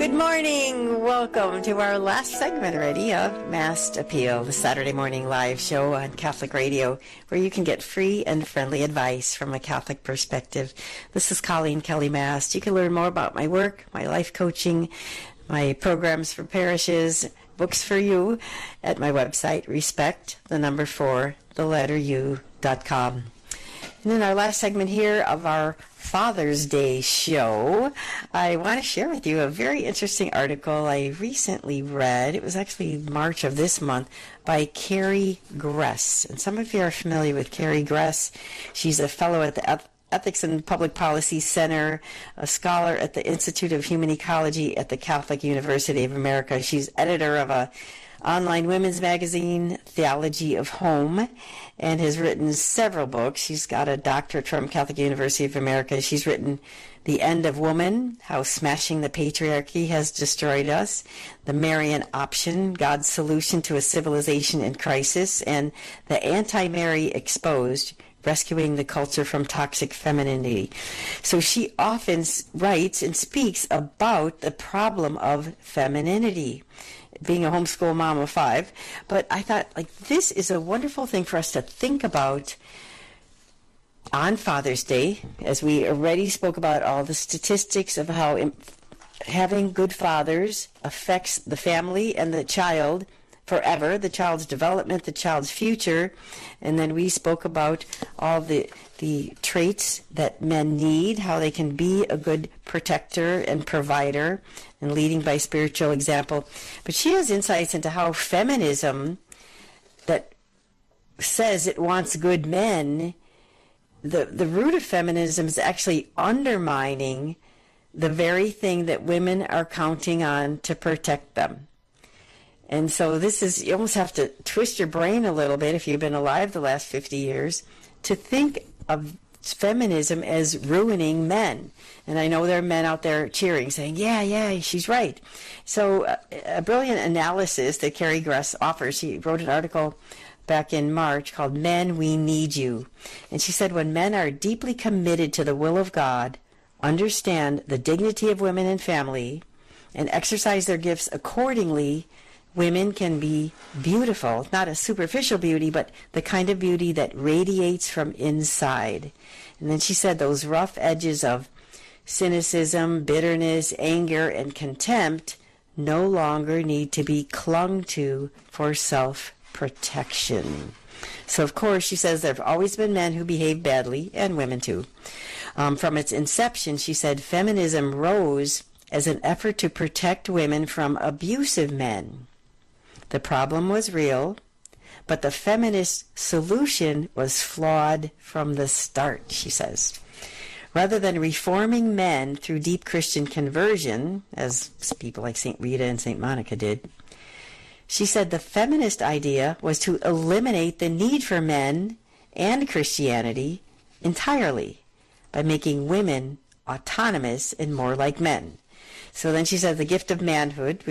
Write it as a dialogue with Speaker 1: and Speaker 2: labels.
Speaker 1: Good morning. Welcome to our last segment already of Masked Appeal, the Saturday morning live show on Catholic Radio, where you can get free and friendly advice from a Catholic perspective. This is Colleen Kelly Mast. You can learn more about my work, my life coaching, my programs for parishes, books for you at my website, respect4u.com. And in our last segment here of our Father's Day show, I want to share with you a very interesting article I recently read. It was actually March of this month by Carrie Gress. And some of you are familiar with Carrie Gress. She's a fellow at the Ethics and Public Policy Center, a scholar at the Institute of Human Ecology at the Catholic University of America. She's editor of a online women's magazine, Theology of Home, and has written several books. She's got a doctorate from Catholic University of America. She's written The End of Woman, How Smashing the Patriarchy Has Destroyed Us, The Marian Option, God's Solution to a Civilization in Crisis, and The Anti-Mary Exposed, Rescuing the Culture from Toxic Femininity. So she often writes and speaks about the problem of femininity, being a homeschool mom of 5. But I thought, this is a wonderful thing for us to think about on Father's Day, as we already spoke about all the statistics of how having good fathers affects the family and the child forever, the child's development, the child's future. And then we spoke about all the traits that men need, how they can be a good protector and provider and leading by spiritual example. But she has insights into how feminism that says it wants good men, the root of feminism is actually undermining the very thing that women are counting on to protect them. And so this is, you almost have to twist your brain a little bit if you've been alive the last 50 years to think of feminism as ruining men. And I know there are men out there cheering, saying, yeah, she's right. So a brilliant analysis that Carrie Gress offers. She wrote an article back in March called Men, We Need You. And she said, when men are deeply committed to the will of God, understand the dignity of women and family, and exercise their gifts accordingly, women can be beautiful, not a superficial beauty, but the kind of beauty that radiates from inside. And then she said those rough edges of cynicism, bitterness, anger, and contempt no longer need to be clung to for self-protection. So, of course, she says there have always been men who behave badly, and women too. From its inception, she said feminism rose as an effort to protect women from abusive men. The problem was real, but the feminist solution was flawed from the start, she says. Rather than reforming men through deep Christian conversion, as people like St. Rita and St. Monica did, she said the feminist idea was to eliminate the need for men and Christianity entirely by making women autonomous and more like men. So then she said the gift of manhood,